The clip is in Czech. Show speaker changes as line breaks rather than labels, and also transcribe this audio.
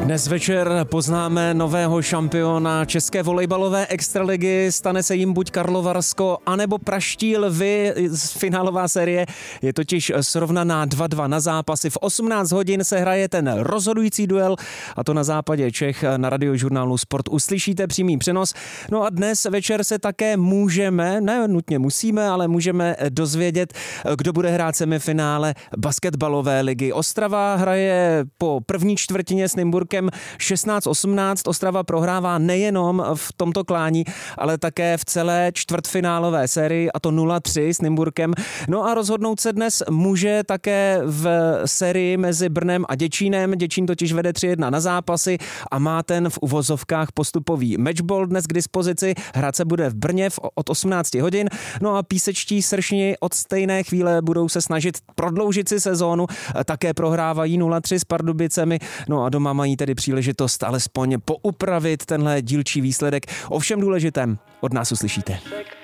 Dnes večer poznáme nového šampiona české volejbalové extraligy. Stane se jim buď Karlovarsko, anebo praští Lvy. Finálová série je totiž srovnaná 2-2 na zápasy. V 18 hodin se hraje ten rozhodující duel, a to na západě Čech. Na radiožurnálu Sport uslyšíte přímý přenos. No a dnes večer se také můžeme, ne nutně musíme, ale můžeme dozvědět, kdo bude hrát semifinále basketbalové ligy. Ostrava hraje po první čtvrtině s Nymburkem 16-18. Ostrava prohrává nejenom v tomto klání, ale také v celé čtvrtfinálové sérii, a to 0-3 s Nymburkem. No a rozhodnout se dnes může také v sérii mezi Brnem a Děčínem. Děčín totiž vede 3-1 na zápasy a má ten v uvozovkách postupový matchball dnes k dispozici. Hrát se bude v Brně od 18 hodin. No a písečtí Sršni od stejné chvíle budou se snažit prodloužit si sezónu. Také prohrávají 0-3 s Pardubicemi. No a doma mají tedy příležitost alespoň poupravit tenhle dílčí výsledek. O všem důležitém od nás uslyšíte.